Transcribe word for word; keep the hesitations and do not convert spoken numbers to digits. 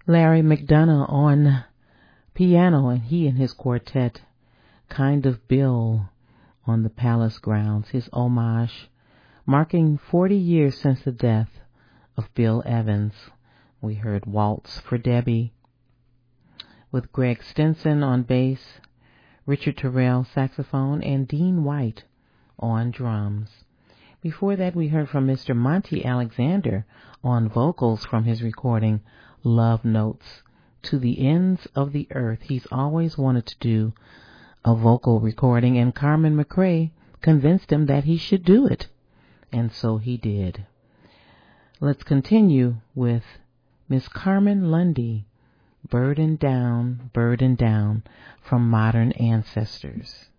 Larry McDonough on piano, and he and his quartet, Kind of Bill, on the Palace grounds, his homage, marking forty years since the death of Bill Evans. We heard Waltz for Debbie, with Greg Stinson on bass, Richard Terrell saxophone, and Dean White on drums. Before that, we heard from Mister Monty Alexander on vocals from his recording Love Notes. To the Ends of the Earth. He's always wanted to do a vocal recording, and Carmen McRae convinced him that he should do it, and so he did. Let's continue with Miss Carmen Lundy, Burden Down, Burden Down, from Modern Ancestors.